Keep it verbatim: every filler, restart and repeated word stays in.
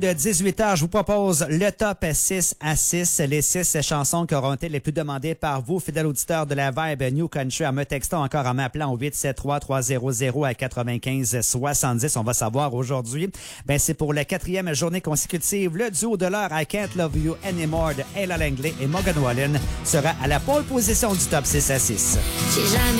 De dix-huit heures, je vous propose le top six à six, les six chansons qui auront été les plus demandées par vous, fidèles auditeurs de la Vibe New Country, en me textant encore en m'appelant au huit sept trois trois zéro zéro à quatre-vingt-quinze soixante-dix. On va savoir aujourd'hui, ben c'est pour la quatrième journée consécutive, le duo de l'heure I Can't Love You Anymore de Ella Langley et Morgan Wallen sera à la pole position du top six à six. J'ai jamais